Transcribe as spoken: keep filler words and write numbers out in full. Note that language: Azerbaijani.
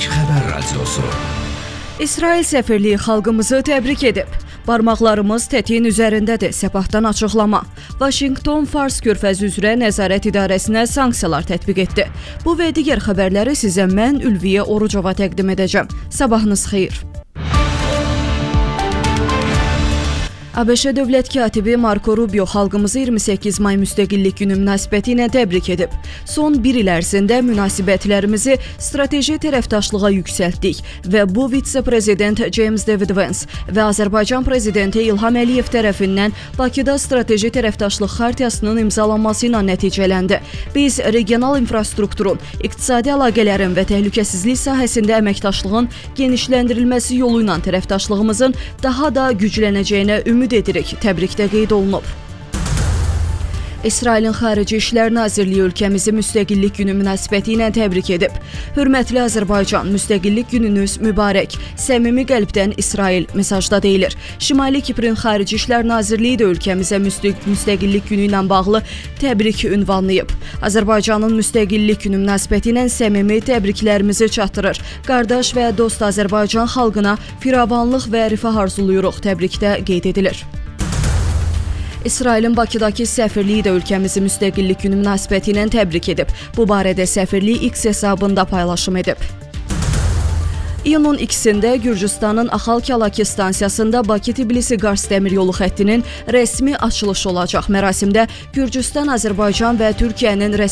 İlk Xəbər Radiosu. İsrail səfirliyi xalqımızı təbrik edib. Barmaqlarımız tətiyin üzərindədir. Səbahdan açıqlama. Vaşinqton Fars körfəzi üzrə nəzarət idarəsinə sanksiyalar tətbiq etdi. Bu və digər xəbərləri sizə mən Ülviyə Orucova təqdim edəcəm. Sabahınız xeyir. ABŞ dövlət katibi Marco Rubio xalqımızı iyirmi səkkiz may müstəqillik günü münasibəti ilə təbrik edib. Son bir il ərzində münasibətlərimizi strateji tərəfdaşlığa yüksəltdik və bu vitse-prezident James David Vance və Azərbaycan prezidenti İlham Əliyev tərəfindən Bakıda strateji tərəfdaşlıq xartiyasının imzalanması ilə nəticələndi. Biz regional infrastrukturun, iqtisadi əlaqələrin və təhlükəsizlik sahəsində əməkdaşlığın genişləndirilməsi yolu ilə tərəfdaşlığımızın daha da güclənəcəyinə ümid ümid edirik, təbrikdə qeyd olunub. İsrailin Xarici İşlər Nazirliyi ölkəmizi müstəqillik günü münasibəti ilə təbrik edib. Hörmətli Azərbaycan, müstəqillik gününüz mübarək. Səmimi qəlbdən İsrail mesajda deyilir. Şimali Kiprin Xarici İşlər Nazirliyi də ölkəmizə müstəqillik günü ilə bağlı təbrik ünvanlayıb. Azərbaycanın müstəqillik günü münasibəti ilə səmimi təbriklərimizi çatdırır. Qardaş və dost Azərbaycan xalqına firavanlıq və rifah arzuluyuruq, təbrikdə qeyd edilir. İsrailin Bakıdakı səfirliyi də ölkəmizi müstəqillik günü münasibəti ilə təbrik edib. Bu barədə səfirlik X hesabında paylaşım edib. İyunun ikisində Gürcüstanın Axal-Kalaki stansiyasında Bakı-Tbilisi-Qars dəmir yolu xəttinin rəsmi açılışı olacaq. Mərasimdə Gürcüstan, Azərbaycan və Türkiyənin rəsmi